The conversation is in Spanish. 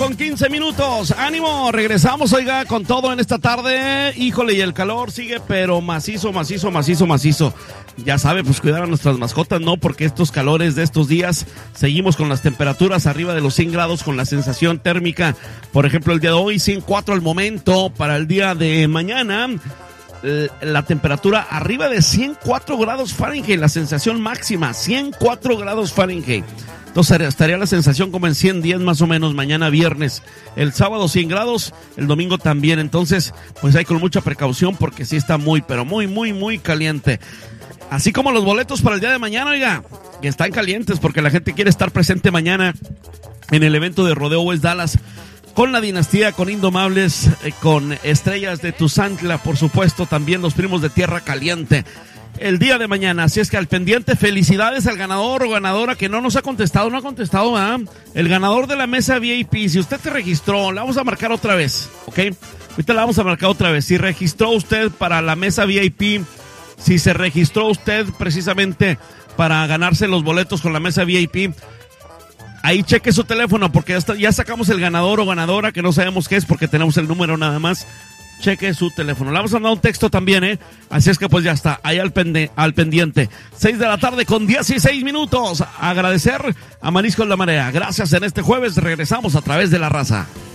7:15. Ánimo, regresamos, oiga, con todo en esta tarde. Híjole, y el calor sigue, pero macizo. Ya sabe, pues cuidar a nuestras mascotas, ¿no? Porque estos calores de estos días, seguimos con las temperaturas arriba de los 100 grados, con la sensación térmica. Por ejemplo, el día de hoy, 104 al momento. Para el día de mañana, la temperatura arriba de 104 grados Fahrenheit, la sensación máxima, 104 grados Fahrenheit. Entonces estaría la sensación como en 110 más o menos mañana viernes. El sábado 100 grados, el domingo también. Entonces, pues hay con mucha precaución porque sí está muy caliente. Así como los boletos para el día de mañana, oiga, que están calientes porque la gente quiere estar presente mañana en el evento de Rodeo West Dallas. Con la dinastía, con Indomables, con Estrellas de Tuzantla, por supuesto, también los Primos de Tierra Caliente. El día de mañana, así es que al pendiente, felicidades al ganador o ganadora que no nos ha contestado, ¿verdad? El ganador de la mesa VIP, si usted se registró, la vamos a marcar otra vez, ¿ok? Ahorita la vamos a marcar otra vez. Si registró usted para la mesa VIP, si se registró usted precisamente para ganarse los boletos con la mesa VIP, ahí cheque su teléfono porque ya sacamos el ganador o ganadora que no sabemos qué es porque tenemos el número nada más. Cheque su teléfono. Le vamos a mandar un texto también, Así es que pues ya está, ahí al pendiente. 6:16. Agradecer a Mariscos La Marea. Gracias en este jueves. Regresamos a través de La Raza.